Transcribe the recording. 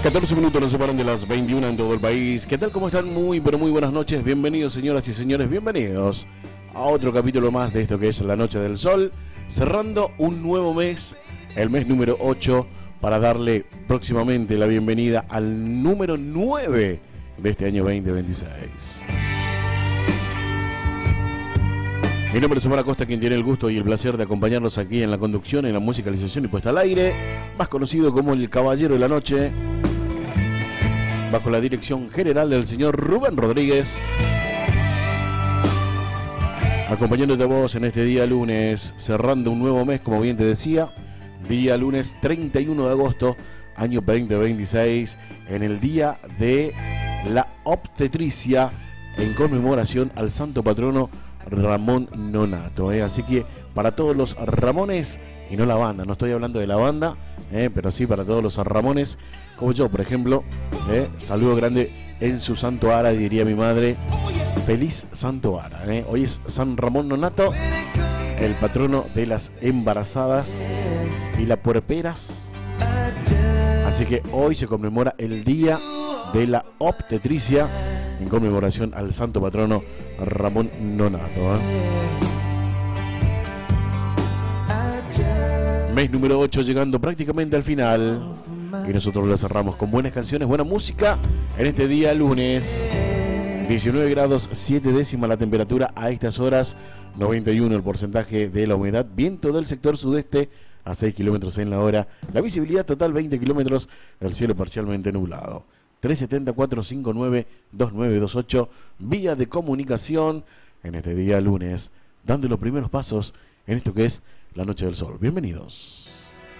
14 minutos nos separan de las 21 en todo el país. ¿Qué tal? ¿Cómo están? Muy, pero muy buenas noches. Bienvenidos, señoras y señores. Bienvenidos a otro capítulo más de esto que es La Noche del Sol. Cerrando un nuevo mes, el mes número 8, para darle próximamente la bienvenida al número 9 de este año 2026. Mi nombre es Omar Acosta, quien tiene el gusto y el placer de acompañarlos aquí en la conducción, en la musicalización y puesta al aire, más conocido como el Caballero de la Noche, bajo la dirección general del señor Rubén Rodríguez, acompañándote a vos en este día lunes, cerrando un nuevo mes, como bien te decía, día lunes 31 de agosto, año 2026, en el día de la obstetricia, en conmemoración al santo patrono Ramón Nonato, así que para todos los Ramones, y no la banda, no estoy hablando de la banda, pero sí para todos los Ramones, como yo por ejemplo, saludo grande en su santo ara, diría mi madre, feliz santo ara, hoy es San Ramón Nonato, el patrono de las embarazadas y las puerperas, así que hoy se conmemora el día de la obstetricia, en conmemoración al santo patrono Ramón Nonato. Mes número 8 llegando prácticamente al final, y nosotros lo cerramos con buenas canciones, buena música en este día lunes. 19 grados 7 décimas la temperatura a estas horas, 91 el porcentaje de la humedad, viento del sector sudeste a 6 kilómetros en la hora, la visibilidad total 20 kilómetros, el cielo parcialmente nublado. 370-459-2928, vía de comunicación en este día lunes, dando los primeros pasos en esto que es La Noche del Sol. Bienvenidos.